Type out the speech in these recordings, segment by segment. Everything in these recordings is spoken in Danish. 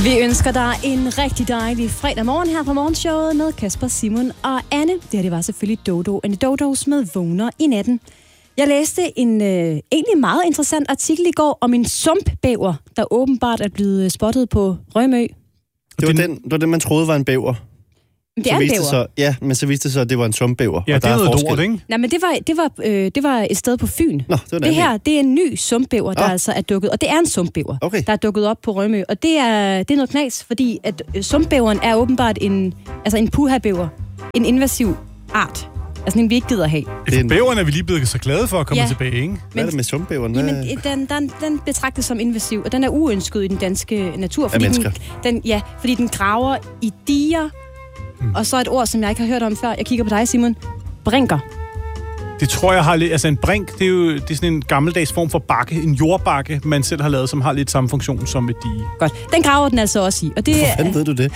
Vi ønsker dig en rigtig dejlig fredag morgen her på morgenshowet med Kasper, Simon og Anne. Det var selvfølgelig Dodo and the Dodos med Vågner i natten. Jeg læste en egentlig meget interessant artikel i går om en sumpbæver, der åbenbart er blevet spottet på Rømø. Det var den, man troede var en bæver. Det er en bæver. Men så viste det sig, at det var en sumpbæver. Ja, og det er noget lort, ikke? Nej, men det var et sted på Fyn. Nå, det her, det er en ny sumpbæver, der altså er dukket, og det er en sumpbæver, der er dukket op på Rømø. Og det er noget knas, fordi at sumpbæveren er åbenbart en puha-bæver, en invasiv art. Altså en, vi ikke gider have. Bæveren er vi lige blevet så glade for at komme tilbage, ikke? Hvad er det med sumpbæveren? Den betragtes som invasiv, og den er uønsket i den danske natur. Fordi fordi den graver i diger, og så et ord, som jeg ikke har hørt om før. Jeg kigger på dig, Simon. Brinker. Det tror jeg har lidt... Altså en brink, det er sådan en gammeldags form for bakke. En jordbakke, man selv har lavet, som har lidt samme funktion som et dige. Godt. Den graver den altså også i. Og det, hvordan ved du det?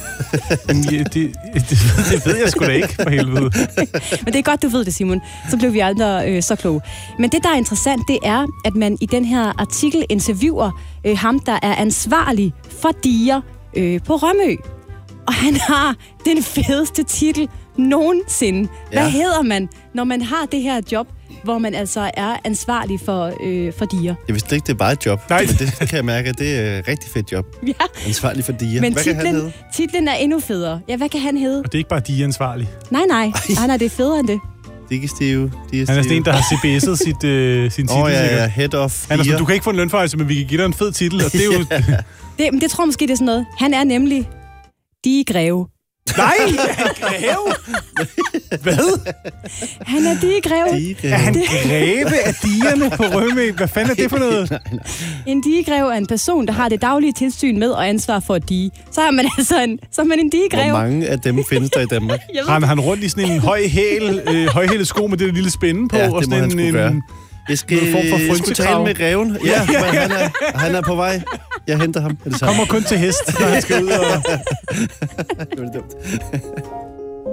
det ved jeg sgu da ikke, for helvede. Men det er godt, du ved det, Simon. Så blev vi andre så kloge. Men det, der er interessant, det er, at man i den her artikel interviewer ham, der er ansvarlig for diger på Rømø. Og han har den fedeste titel nogensinde. Hvad hedder man, når man har det her job, hvor man altså er ansvarlig for diger? Jeg vidste ikke, det er bare et job. Nej. Men det kan jeg mærke, at det er et rigtig fedt job. Ja. Ansvarlig for diger. Men hvad kan han hedde? Titlen er endnu federe. Ja, hvad kan han hedde? Og det er ikke bare digeansvarlig. Nej, det er federe end det. Digestive. Han er sådan en, der har CBS'et sin titel. Ja, head of han er sådan, du kan ikke få en lønforhøjelse, men vi kan give dig en fed titel, og det er jo... det tror jeg måske, det er sådan noget. Han er nemlig digegreve. Nej, greve? Hvad? Han er digegreve. Er han greve af digerne på Rømø? Hvad fanden er det for noget? Nej. En digegreve er en person, der har det daglige tilsyn med og ansvar for et dige. Så er man altså en digegreve. Hvor mange af dem findes der i Danmark? Han rundt i sådan en højhælet sko med det lille spænde på. Ja, og det må han sgu gøre. Jeg skulle tale med greven. Ja, han er på vej. Jeg henter ham. Kommer kun til hest, når han skal ud og... Det var dumt.